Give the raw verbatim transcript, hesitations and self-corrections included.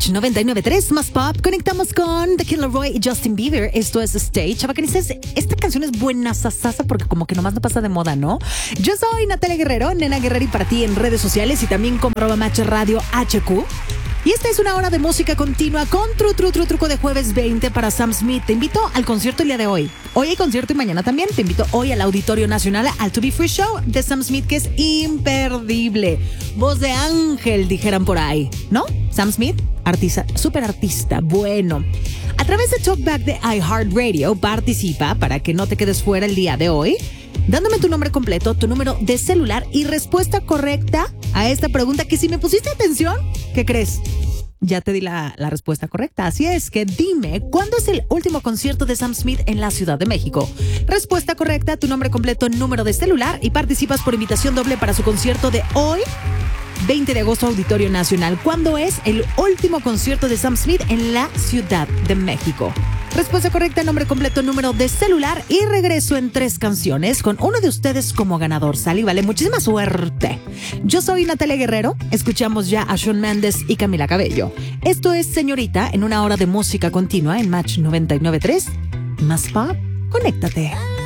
Match noventa y nueve punto tres, más pop. Conectamos con The Kid Laroi y Justin Bieber. Esto es Stage. Chavacanices, esta canción es buena sasasa porque como que nomás no pasa de moda, ¿no? Yo soy Natalia Guerrero, Nena Guerrero, y para ti en redes sociales y también como arroba Match Radio H Q. Y esta es una hora de música continua con Tru Tru Tru Truco de jueves veinte para Sam Smith. Te invito al concierto el día de hoy. Hoy hay concierto y mañana también. Te invito hoy al Auditorio Nacional al To Be Free Show de Sam Smith, que es imperdible. Voz de ángel, dijeran por ahí, ¿no? Sam Smith, artista, súper artista, bueno. A través de Talkback de iHeartRadio, participa para que no te quedes fuera el día de hoy, dándome tu nombre completo, tu número de celular y respuesta correcta a esta pregunta que si me pusiste atención, ¿qué crees? Ya te di la, la respuesta correcta. Así es que dime, ¿cuándo es el último concierto de Sam Smith en la Ciudad de México? Respuesta correcta, tu nombre completo, número de celular y participas por invitación doble para su concierto de hoy, veinte de agosto, Auditorio Nacional. ¿Cuándo es el último concierto de Sam Smith en la Ciudad de México? Respuesta correcta, nombre completo, número de celular y regreso en tres canciones con uno de ustedes como ganador. Sale y vale, muchísima suerte. Yo soy Natalia Guerrero, escuchamos ya a Shawn Mendes y Camila Cabello. Esto es Señorita en una hora de música continua en Match noventa y nueve punto tres. Más pop, conéctate.